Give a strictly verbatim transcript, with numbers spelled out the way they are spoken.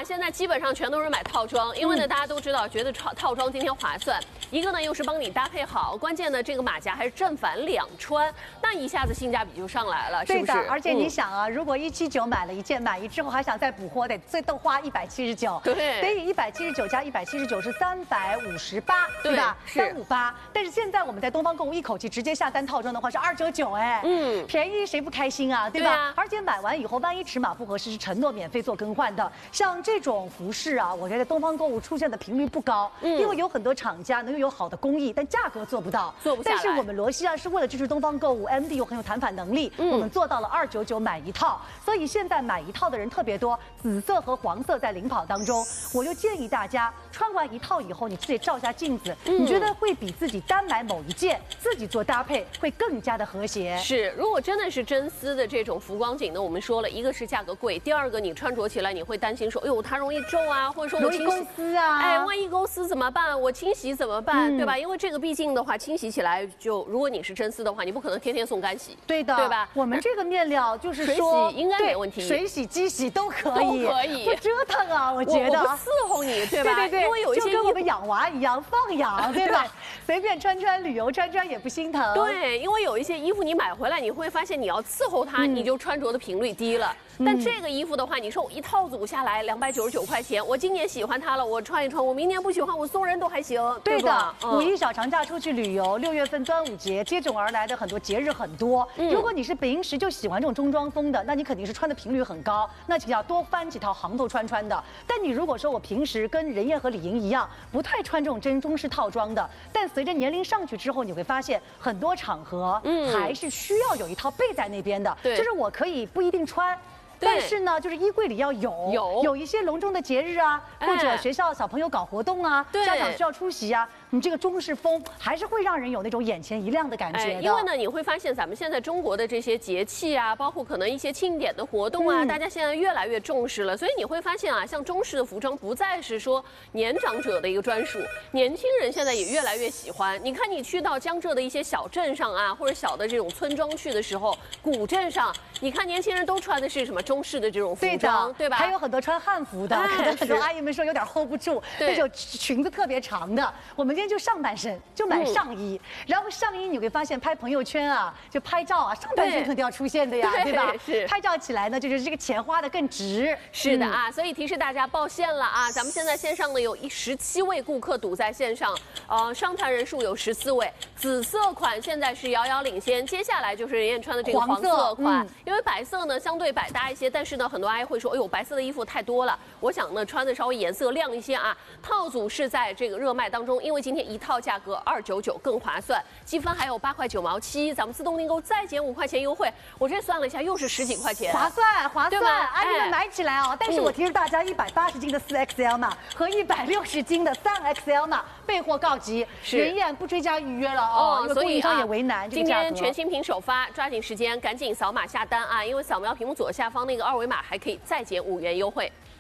啊，现在基本上全都是买套装，因为呢，大家都知道，觉得套套装今天划算。一个呢，又是帮你搭配好，关键呢，这个马甲还是正反两穿，那一下子性价比就上来了，是不是？ 对的，而且你想啊，嗯、如果一七九买了一件，满意之后还想再补货，得最多花一百七十九。 对， 所以一百七十九加一百七十九是三百五十八，对吧？三五八。但是现在我们在东方购物一口气直接下单套装的话是二九九，哎，嗯，便宜谁不开心啊，对吧？对啊、而且买完以后，万一尺码不合适，是承诺免费做更换的。像这种服饰啊，我觉得东方购物出现的频率不高，嗯、因为有很多厂家能拥有好的工艺，但价格做不到， 做不下来。 但是我们罗西亚是为了支持东方购物 ，M D 又很有谈判能力，嗯、我们做到了二九九买一套，所以现在买一套的人特别多，紫色和黄色在领跑当中。我就建议大家穿完一套以后，你自己照下镜子，嗯、你觉得会比自己单买某一件自己做搭配会更加的和谐。 是，如果真的是真丝的这种浮光锦呢，我们说了一个是价格贵，第二个你穿着起来你会担心说，哎呦它容易皱啊，或者说我容易勾丝啊， 哎，万一勾丝怎么办？我清洗怎么办？嗯、对吧？因为这个毕竟的话，清洗起来就，如果你是真丝的话，你不可能天天送干洗， 对的， 对吧？ 我们这个面料就是说水洗应该没问题， 水洗、机洗都可以， 都可以， 不折腾啊，我觉得。 我不伺候你，对吧？ 对对对， 因为有一些就跟我们养娃一样，放养，对吧？随便穿穿，旅游穿穿也不心疼。 对，因为有一些衣服你买回来，你会发现你要伺候它，嗯、你就穿着的频率低了。但这个衣服的话，你说我一套组下来两百九十九块钱，我今年喜欢它了，我穿一穿；我明年不喜欢，我送人都还行。 对的，嗯、五一小长假出去旅游，六月份端午节接踵而来的很多节日很多。嗯、如果你是平时就喜欢这种中装风的，那你肯定是穿的频率很高，那就要多翻几套行头穿穿的。但你如果说我平时跟任燕和李莹一样，不太穿这种真中式套装的，但随着年龄上去之后，你会发现很多场合还是需要有一套备在那边的。 对， 就是我可以不一定穿。但是呢，就是衣柜里要有有有一些隆重的节日啊，或者学校小朋友搞活动啊，家长需要出席啊，你这个中式风还是会让人有那种眼前一亮的感觉的。 因为呢，你会发现咱们现在中国的这些节气啊，包括可能一些庆典的活动啊，嗯、大家现在越来越重视了。所以你会发现啊，像中式的服装不再是说年长者的一个专属，年轻人现在也越来越喜欢。你看，你去到江浙的一些小镇上啊，或者小的这种村庄去的时候，古镇上，你看年轻人都穿的是什么中式的这种服装，对吧？ 还有很多穿汉服的，可能很多阿姨们说有点 hold 不住，那种裙子特别长的。我们今天就上半身就买上衣，嗯、然后上衣你会发现拍朋友圈啊，就拍照啊，上半身肯定要出现的呀， 对, 对吧？ 是拍照起来呢，就是这个钱花的更值。 是的啊，嗯、所以提示大家报线了啊！咱们现在线上呢有一十七位顾客堵在线上，呃，商谈人数有十四位。紫色款现在是遥遥领先，接下来就是任燕穿的这个黄色款，嗯、因为白色呢相对百搭一些，但是呢很多阿姨会说，哎呦，白色的衣服太多了，我想呢穿的稍微颜色亮一些啊。套组是在这个热卖当中，因为今天一套价格二九九更划算，积分还有八块九毛七，咱们自动订购再减五块钱优惠，我这算了一下又是十几块钱， 划算划算，阿姨们哎买起来哦！但是我提示大家，一百八十斤的四 X L 码和一百六十斤的三 X L 码备货告急，任燕不追加预约了哦， 所以啊也为难。 今天全新品首发，抓紧时间赶紧扫码下单啊，因为扫描屏幕左下方那个二维码还可以再减五元优惠。